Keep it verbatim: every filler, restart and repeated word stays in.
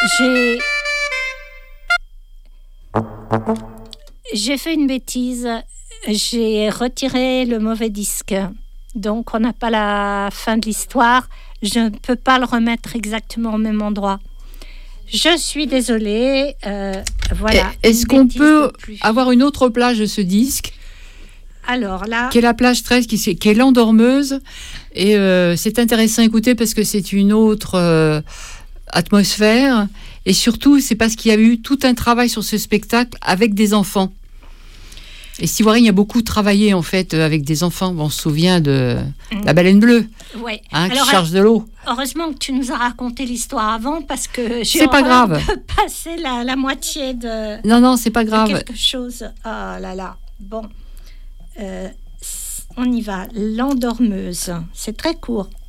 j'ai... J'ai fait une bêtise. J'ai retiré le mauvais disque. Donc, on n'a pas la fin de l'histoire. Je ne peux pas le remettre exactement au même endroit. Je suis désolée. Euh, voilà. Est-ce qu'on peut avoir une autre plage de ce disque ? Alors là... Qui est la plage treize, qui, qui est l'endormeuse. Et euh, c'est intéressant à écouter parce que c'est une autre euh, atmosphère. Et surtout, c'est parce qu'il y a eu tout un travail sur ce spectacle avec des enfants. Et Steve Warine a beaucoup travaillé en fait avec des enfants. Bon, on se souvient de mmh. La baleine bleue, ouais. hein, Alors, qui charge de l'eau. Heureusement que tu nous as raconté l'histoire avant parce que j'ai c'est pas grave. passé la, la moitié de. Non, non, c'est pas grave. Quelque chose. Oh là là. Bon, euh, on y va. L'endormeuse. C'est très court.